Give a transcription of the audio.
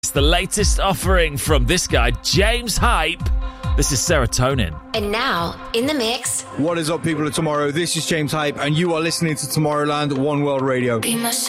It's the latest offering from this guy, James Hype. This is Serotonin. And now, in the mix. What is up, people of tomorrow? This is James Hype, and you are listening to Tomorrowland One World Radio. Be my